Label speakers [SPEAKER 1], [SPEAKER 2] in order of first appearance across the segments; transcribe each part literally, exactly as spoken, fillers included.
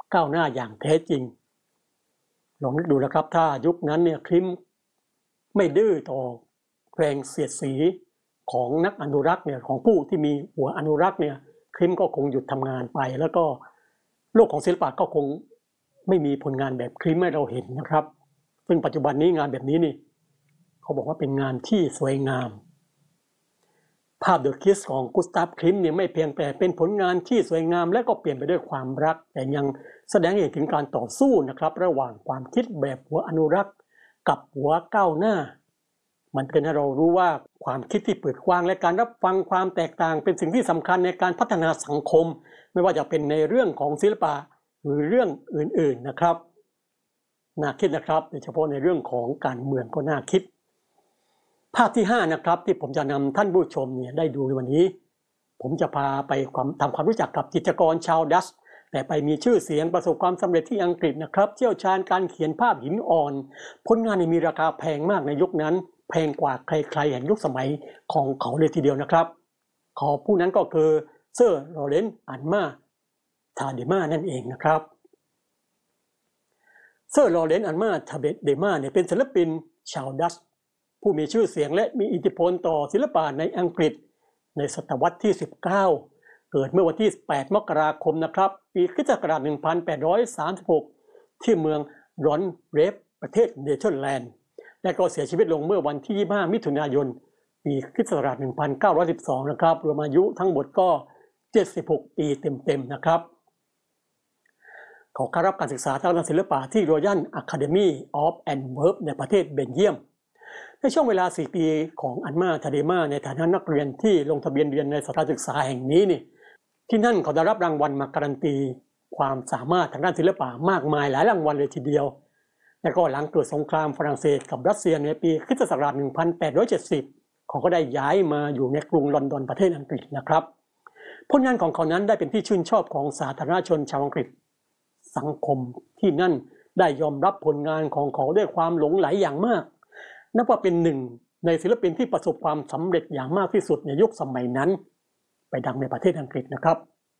[SPEAKER 1] ก้าวหน้าอย่างแท้จริงลองนึกดูนะครับถ้ายุคนั้นเนี่ยคริมไม่ดื้อต่อแรงเสียดสีของนักอนุรักษ์เนี่ยของผู้ที่มีหัวอนุรักษ์เนี่ยคริมก็คงหยุดทำงานไปแล้วก็โลกของศิลปะก็คงไม่มีผลงานแบบคริมให้เราเห็นนะครับซึ่งปัจจุบันนี้งานแบบนี้นี่เขาบอกว่าเป็นงานที่สวยงามภาพ The Kiss ของกุสตาฟ คลิมเนี่ยไม่เพียงแต่เป็นผลงานที่สวยงามและก็เปลี่ยนไปด้วยความรักแต่ยังแสดงให้เห็นถึงการต่อสู้นะครับระหว่างความคิดแบบหัวอนุรักษ์กับหัวก้าวหน้ามันเตือนให้เรารู้ว่าความคิดที่เปิดกว้างและการรับฟังความแตกต่างเป็นสิ่งที่สำคัญในการพัฒนาสังคมไม่ว่าจะเป็นในเรื่องของศิลปะหรือเรื่องอื่นๆนะครับน่าคิดนะครับโดยเฉพาะในเรื่องของการเมืองก็น่าคิดภาพที่ห้านะครับที่ผมจะนำท่านผู้ชมเนี่ยได้ดูในวันนี้ผมจะพาไปความทำความรู้จักกับจิตรกรชาวดัชแต่ไปมีชื่อเสียงประสบความสำเร็จที่อังกฤษนะครับเชี่ยวชาญการเขียนภาพหินอ่อนผลงานมีราคาแพงมากในยุคนั้นแพงกว่าใครๆแห่งยุคสมัยของเขาเลยทีเดียวนะครับขอผู้นั้นก็คือเซอร์ลอเรนซ์อันมาทาเดมานั่นเองนะครับเซอร์ลอเรนซ์อันมาทาเดมาเนี่ยเป็นศิลปินชาวดัชผู้มีชื่อเสียงและมีอิทธิพลต่อศิลปะในอังกฤษในศตวรรษที่สิบเก้าเกิดเมื่อวันที่แปดมกราคมนะครับปีคริสตศักราชหนึ่งพันแปดร้อยสามสิบหกที่เมืองรอนเรฟประเทศเนเธอร์แลนด์และก็เสียชีวิตลงเมื่อวันที่ยี่สิบห้ามิถุนายนปีคริสตศักราชหนึ่งพันเก้าร้อยสิบสองนะครับรวมอายุทั้งหมดก็เจ็ดสิบหกปีเต็มๆนะครับเขาเข้ารับการศึกษาทางด้านศิลปะที่ Royal Academy of Antwerp ในประเทศเบลเยียมในช่วงเวลาสี่ปีของอันมาทาเดมาในฐานะนักเรียนที่ลงทะเบียนเรียนในสถานศึกษาแห่งนี้นี่ที่นั่นเขาได้รับรางวัลมาการันตีความสามารถทางด้านศิลปะมากมายหลายรางวัลเลยทีเดียวและก็หลังเกิดสงครามฝรั่งเศสกับรัสเซียในปีคริสตศักราชหนึ่งพันแปดร้อยเจ็ดสิบเขาก็ได้ย้ายมาอยู่ในกรุงลอนดอนประเทศอังกฤษนะครับผลงานของเขานั้นได้เป็นที่ชื่นชอบของสาธารณชนชาวอังกฤษสังคมที่นั่นได้ยอมรับผลงานของเขาด้วยความหลงใหลอย่างมากนับว่าเป็นหนึ่งในศิลปินที่ประสบความสำเร็จอย่างมากที่สุดในยุคสมัยนั้นไปดังในประเทศอังกฤษนะครับ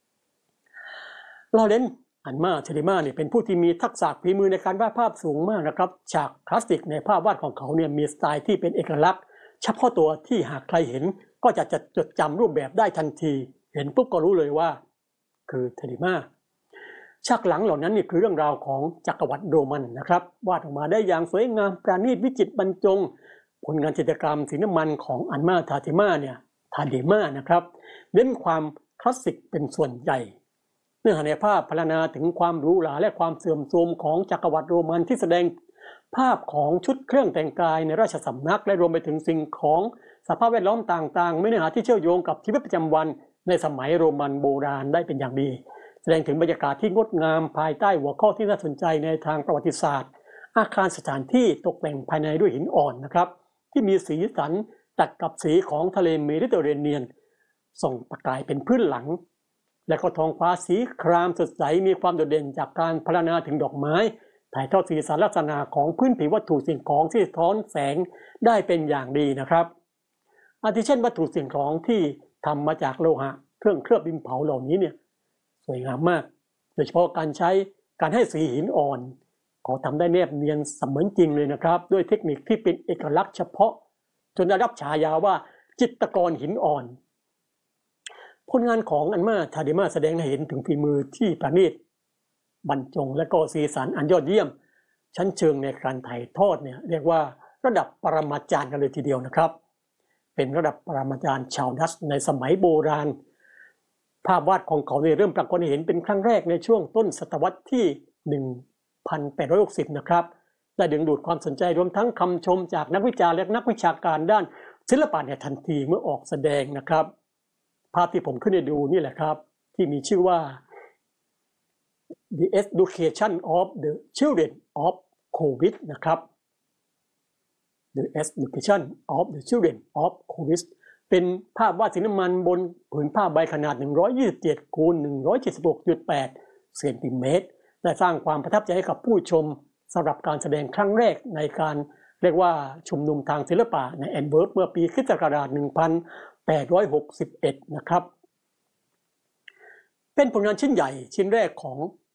[SPEAKER 1] ลอเรนซ์อันมาทาเดมาเนี่ยเป็นผู้ที่มีทักษะฝีมือในการวาดภาพสูงมากนะครับฉากคลาสสิกในภาพวาดของเขาเนี่ยมีสไตล์ที่เป็นเอกลักษณ์เฉพาะตัวที่หากใครเห็นก็จะจดจำรูปแบบได้ทันทีเห็นปุ๊บก็รู้เลยว่าคือทาเดมาฉากหลังเหล่านั้นนี่คือเรื่องราวของจักรวรรดิโรมันนะครับวาดออกมาได้อย่างสวยงามประณีตวิจิตรบรรจงผลงานจิตรกรรมสีน้ำมันของอันมาทาเดมาเนี่ยทาเดมานะครับเน้นความคลาสสิกเป็นส่วนใหญ่เนื้อหาในภาพพรรณนาถึงความหรูหราและความเสื่อมโทรมของจักรวรรดิโรมันที่แสดงภาพของชุดเครื่องแต่งกายในราชสำนักและรวมไปถึงสิ่งของสภาพแวดล้อมต่างๆไม่เนื้อหาที่เชื่อมโยงกับชีวิตประจำวันในสมัยโรมันโบราณได้เป็นอย่างดีแสดงถึงบรรยากาศที่งดงามภายใต้หัวข้อที่น่าสนใจในทางประวัติศาสตร์อาคารสถานที่ตกแต่งภายในด้วยหินอ่อนนะครับที่มีสีสันตัดกับสีของทะเลเมดิเตอร์เรเนียนส่องประกายเป็นพื้นหลังและก็ท้องฟ้าสีครามสดใสมีความโดดเด่นจากการพรรณนาถึงดอกไม้ถ่ายทอดสีสันลักษณะของพื้นผิววัตถุสิ่งของที่สะท้อนแสงได้เป็นอย่างดีนะครับอาทิเช่นวัตถุสิ่งของที่ทำมาจากโลหะเครื่องเคลือบดินเผาเหล่านี้เนี่ยสวยงามมากโดยเฉพาะการใช้การให้สีหินอ่อนเขาทำได้แนบเนียนเสมือนจริงเลยนะครับด้วยเทคนิคที่เป็นเอกลักษณ์เฉพาะจนได้รับฉายาว่าจิตรกรหินอ่อนผลงานของอันมาทาเดมาแสดงให้เห็นถึงฝีมือที่ประณีตบรรจงและก็สีสันอันยอดเยี่ยมชั้นเชิงในการถ่ายทอดเนี่ยเรียกว่าระดับปรมาจารย์กันเลยทีเดียวนะครับเป็นระดับปรมาจารย์ชาวดัชในสมัยโบราณภาพวาดของเขาเนี่ยเริ่มปรากฏให้เห็นเป็นครั้งแรกในช่วงต้นศตวรรษที่หนึ่งพันแปดร้อยหกสิบนะครับได้ดึงดูดความสนใจรวมทั้งคำชมจากนักวิจารณ์และนักวิชาการด้านศิลปะเนี่ยทันทีเมื่อออกแสดงนะครับภาพที่ผมขึ้นให้ดูนี่แหละครับที่มีชื่อว่า The Education of the Children of COVID นะครับ The Education of the Children of COVID เป็นภาพวาดสีน้ำมันบนผืนผ้าใบขนาดหนึ่งร้อยยี่สิบเจ็ดคูณหนึ่งร้อยเจ็ดสิบหกจุดแปดเซนติเมตรได้สร้างความประทับใจให้กับผู้ชมสำหรับการแสดงครั้งแรกในการเรียกว่าชุมนุมทางศิลปะในแอนเวิร์ปเมื่อปีคริสตศักราชหนึ่งพันแปดร้อยหกสิบเอ็ดนะครับเป็นผลงานชิ้นใหญ่ชิ้นแรกของ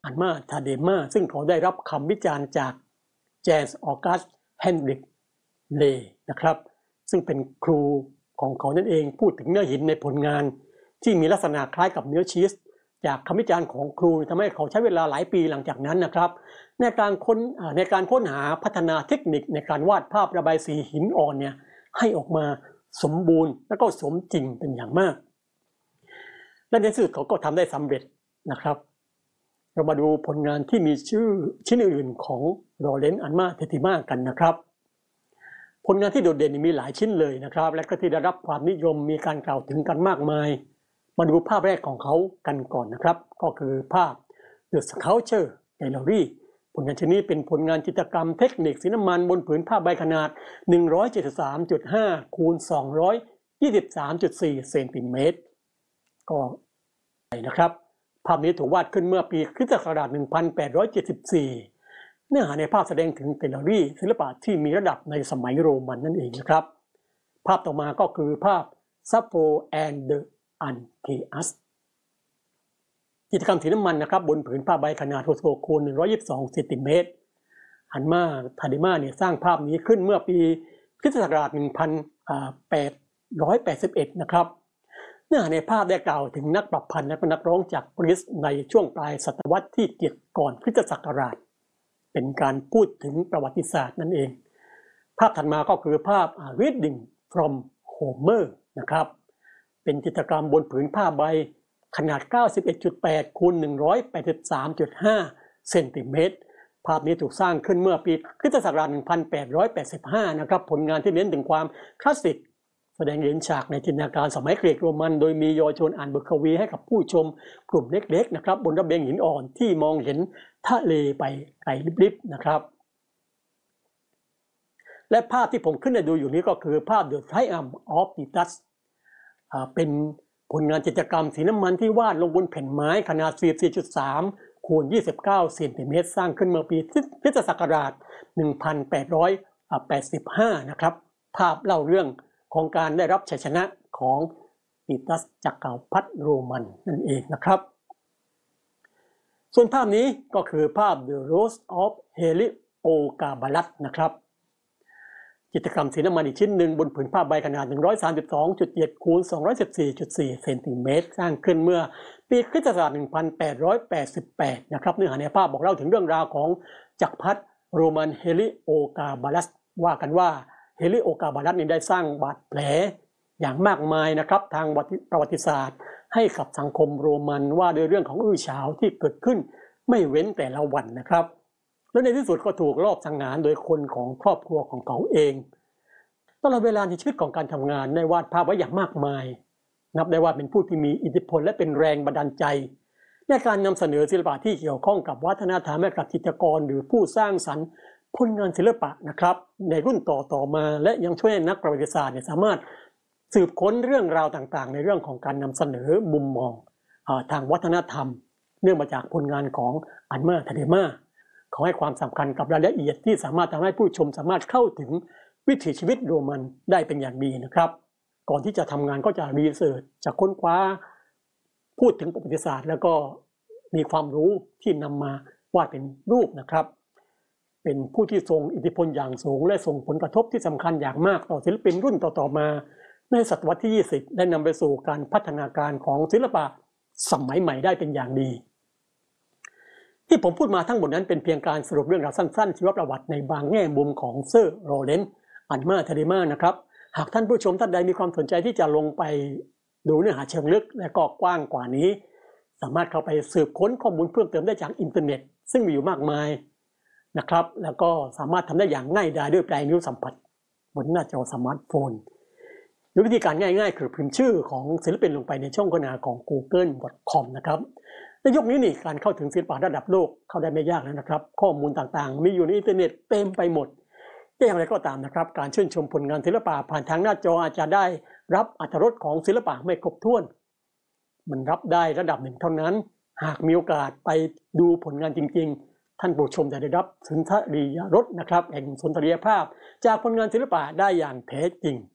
[SPEAKER 1] อันมาทาเดมาซึ่งเขาได้รับคำวิจารณ์จากแจนส์ออกัสเฮนริกเลนะครับซึ่งเป็นครูของเขานั่นเองพูดถึงเนื้อหินในผลงานที่มีลักษณะคล้ายกับเนื้อชีสจากคำวิจารณ์ของครูทำให้เขาใช้เวลาหลายปีหลังจากนั้นนะครับในการค้นในการค้นหาพัฒนาเทคนิคในการวาดภาพระบายสีหินอ่อนเนี่ยให้ออกมาสมบูรณ์และก็สมจริงเป็นอย่างมากและในที่สุดเขาก็ทำได้สำเร็จนะครับเรามาดูผลงานที่มีชื่อชิ้นอื่นๆของลอเรนซ์ อันมาเทติมากันนะครับผลงานที่โดดเด่นมีหลายชิ้นเลยนะครับและก็ที่ได้รับความนิยมมีการกล่าวถึงกันมากมายมาดูภาพแรกของเขากันก่อนนะครับก็คือภาพ The Sculpture Gallery ผลงานชิ้นนี้เป็นผลงานจิตรกรรมเทคนิคสีน้ำมันบนผืนผ้าใบขนาด หนึ่งร้อยเจ็ดสิบสามจุดห้า คูณ สองร้อยยี่สิบสามจุดสี่ เซนติเมตรก็ใหญ่นะครับภาพนี้ถูกวาดขึ้นเมื่อปีคริสตศักราช หนึ่งพันแปดร้อยเจ็ดสิบสี่ เนื้อหาในภาพแสดงถึงแกลเลอรี่ศิลปะที่มีระดับในสมัยโรมันนั่นเองนะครับภาพต่อมาก็คือภาพ Sappho and the Antaeus จิตรกรรมสีน้ำมันนะครับบนผืนผ้าใบขนาดหกสิบหกคูณหนึ่งร้อยยี่สิบสองเซนติเมตรอันมาทาเดมาเนี่ยสร้างภาพนี้ขึ้นเมื่อปีคริสตศักราช หนึ่งพันแปดร้อยแปดสิบเอ็ด นะครับเนื้อหาในภาพได้กล่าวถึงนักประพันธ์และนักร้องจากกรีซในช่วงปลายศตวรรษที่เจ็ดก่อนคริสตศักราชเป็นการพูดถึงประวัติศาสตร์นั่นเองภาพถัดมาก็คือภาพ Reading from Homer นะครับเป็นจิตรกรรมบนผืนผ้าใบขนาด เก้าสิบเอ็ดจุดแปด คูณ หนึ่งร้อยแปดสิบสามจุดห้า เซนติเมตรภาพนี้ถูกสร้างขึ้นเมื่อปีคริสตศักราช หนึ่งพันแปดร้อยแปดสิบห้า นะครับผลงานที่เน้นถึงความคลาสสิกแสดงเห็นฉากในจินตนาการสมัยกรีกโรมันโดยมีเยาวชนอ่านบทกวีให้กับผู้ชมกลุ่มเล็กๆนะครับบนระเบียงหินอ่อนที่มองเห็นทะเลไปไกลลิบๆนะครับและภาพที่ผมขึ้นให้ดูอยู่นี้ก็คือภาพ The Triumph of Titus เป็นผลงานจิตรกรรมสีน้ำมันที่วาดลงบนแผ่นไม้ขนาด สี่สิบสี่จุดสาม คูณ ยี่สิบเก้า เซนติเมตรสร้างขึ้นเมื่อปีคริสตศักราช หนึ่งพันแปดร้อยแปดสิบห้า นะครับภาพเล่าเรื่องของการได้รับชัยชนะของติตัสจักรพรรดิโรมันนั่นเองนะครับส่วนภาพนี้ก็คือภาพ The Rose of Heliogabalus นะครับจิตรกรรมสีน้ำมันอีกชิ้นหนึ่งบนผืนผ้าใบขนาด หนึ่งร้อยสามสิบสองจุดเจ็ด คูณ สองร้อยสิบสี่จุดสี่ เซนติเมตรสร้างขึ้นเมื่อปีคริสตศักราช หนึ่งพันแปดร้อยแปดสิบแปด นะครับเนื้อหาในภาพบอกเล่าถึงเรื่องราวของจักรพรรดิโรมันเฮลิโอกาบาลัสว่ากันว่าเฮลิโอกาบาลัสนี้ได้สร้างบาดแผลอย่างมากมายนะครับทางประวัติศาสตร์ให้กับสังคมโรมันว่าโดยเรื่องของอื้อฉาวที่เกิดขึ้นไม่เว้นแต่ละวันนะครับและในที่สุดก็ถูกลอบสังหารโดยคนของครอบครัวของเขาเองตลอดเวลาในชีวิตของการทำงานได้วาดภาพไว้อย่างมากมายนับได้ว่าเป็นผู้ที่มีอิทธิพลและเป็นแรงบันดาลใจในการนำเสนอศิลปะที่เกี่ยวข้องกับวัฒนธรรมและกับจิตรกรหรือผู้สร้างสรรค์ผลงานศิลปะนะครับในรุ่นต่อต่อมาและยังช่วยให้นักประวัติศาสตร์สามารถสืบค้นเรื่องราวต่างๆในเรื่องของการนำเสนอมุมมองทางวัฒนธรรมเนื่องมาจากผลงานของอันมาทาเดมาเขาให้ความสำคัญกับรายละเอียดที่สามารถทำให้ผู้ชมสามารถเข้าถึงวิถีชีวิตโรมันได้เป็นอย่างดีนะครับก่อนที่จะทำงานก็จะรีเสิร์ชจะค้นคว้าพูดถึงประวัติศาสตร์แล้วก็มีความรู้ที่นำมาวาดเป็นรูปนะครับเป็นผู้ที่ทรงอิทธิพลอย่างสูงและส่งผลกระทบที่สำคัญอย่างมากต่อศิลปินรุ่นต่อๆมาในศตวรรษที่ยี่สิบได้นำไปสู่การพัฒนาการของศิลปะสมัยใหม่ได้เป็นอย่างดีที่ผมพูดมาทั้งหมดนั้นเป็นเพียงการสรุปเรื่องราวสั้นๆชีวประวัติในบางแง่มุมของเซอร์โรเลนซ์ อันมาทาเดมานะครับหากท่านผู้ชมท่านใดมีความสนใจที่จะลงไปดูเนื้อหาเชิงลึกและก็กว้างกว่านี้สามารถเข้าไปสืบค้นข้อมูลเพิ่มเติมได้จากอินเทอร์เน็ตซึ่งมีอยู่มากมายนะครับแล้วก็สามารถทำได้อย่างง่ายดายด้วยปลายนิ้วสัมผัสบนหน้าจอสมาร์ทโฟนโดยวิธีการง่ายๆคือพิมพ์ชื่อของศิลปินลงไปในช่องค้นหาของ กูเกิล ดอท คอม นะครับในยุคนี้นี่การเข้าถึงศิลปะระดับโลกเข้าได้ไม่ยากแล้วนะครับข้อมูลต่างๆมีอยู่ในอินเทอร์เน็ตเต็มไปหมดแต่อย่างไรก็ตามนะครับการชื่นชมผลงานศิลปะผ่านทางหน้าจออาจจะได้รับอรรถรสของศิลปะไม่ครบถ้วนมันรับได้ระดับหนึ่งเท่านั้นหากมีโอกาสไปดูผลงานจริงๆท่านผู้ชมจะได้รับสุนทรียรสนะครับแห่งสุนทรียภาพจากผลงานศิลปะได้อย่างแท้จริง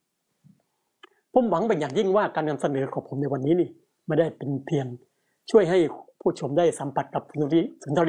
[SPEAKER 1] ผมหวังเป็นอย่างยิ่งว่าการนำเสนอของผมในวันนี้นี่ไม่ได้เป็นเพียงช่วยให้ผู้ชมได้สัมผัสกับสุนทรีสุนทรี